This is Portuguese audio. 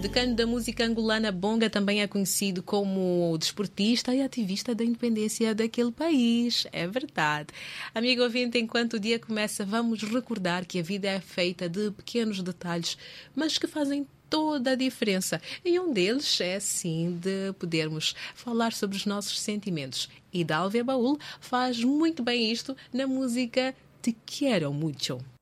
decano da música angolana, Bonga também é conhecido como desportista e ativista da independência daquele país. É verdade. Amigo ouvinte, enquanto o dia começa, vamos recordar que a vida é feita de pequenos detalhes, mas que fazem toda a diferença. E um deles é, sim, de podermos falar sobre os nossos sentimentos. E Dálvia Baúl faz muito bem isto na música Te Quero Mucho.